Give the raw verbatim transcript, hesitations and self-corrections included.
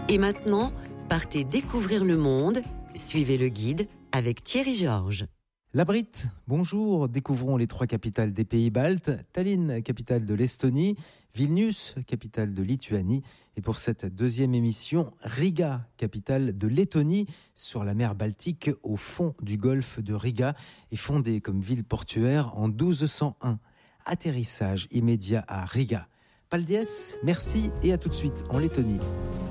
Et maintenant, partez découvrir le monde. Suivez le guide avec Thierry Georges. La Brit, bonjour, découvrons les trois capitales des pays baltes, Tallinn, capitale de l'Estonie, Vilnius, capitale de Lituanie, et pour cette deuxième émission, Riga, capitale de Lettonie, sur la mer Baltique, au fond du golfe de Riga, et fondée comme ville portuaire en douze cent un. Atterrissage immédiat à Riga. Paldies, merci et à tout de suite en Lettonie.